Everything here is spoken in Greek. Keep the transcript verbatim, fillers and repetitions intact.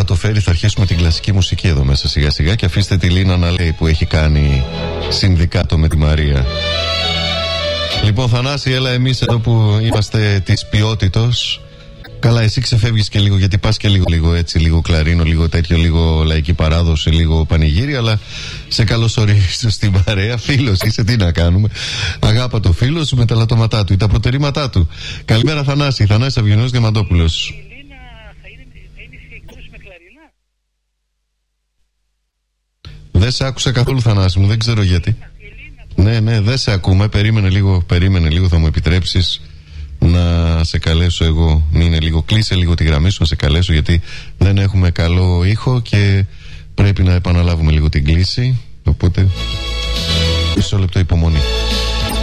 το φέρει, θα αρχίσουμε την κλασική μουσική εδώ μέσα σιγά σιγά. Και αφήστε τη Λίνα να λέει που έχει κάνει συνδικάτο με τη Μαρία. Λοιπόν, Θανάση, έλα εμείς εδώ που είμαστε της ποιότητος. Καλά, εσύ ξεφεύγεις και λίγο, γιατί πας και λίγο, λίγο έτσι, λίγο κλαρίνο, λίγο τέτοιο, λίγο λαϊκή παράδοση, λίγο πανηγύρι. Αλλά σε καλωσορίζω στην παρέα. Φίλος είσαι, τι να κάνουμε. Αγάπα το φίλο σου με τα λατώματά του ή τα προτερήματά του. Καλημέρα, Θανάση. Θανάσης Αυγενός Διαμαντόπουλος. Η Λίνα θα είναι, θα είναι σε εκδόσεις με κλαρινά. Δεν σε άκουσα καθόλου, Θανάση μου, δεν ξέρω γιατί. Ναι, ναι, δεν σε ακούμε. Περίμενε λίγο, περίμενε λίγο, θα μου επιτρέψεις να σε καλέσω εγώ. Είναι λίγο, κλείσε λίγο τη γραμμή σου, να σε καλέσω, γιατί δεν έχουμε καλό ήχο και πρέπει να επαναλάβουμε λίγο την κλίση. Οπότε, μισό λεπτό υπομονή.